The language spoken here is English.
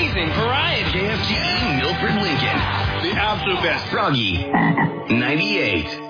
amazing variety. KFGE Milford Lincoln. The absolute best. Froggy 98.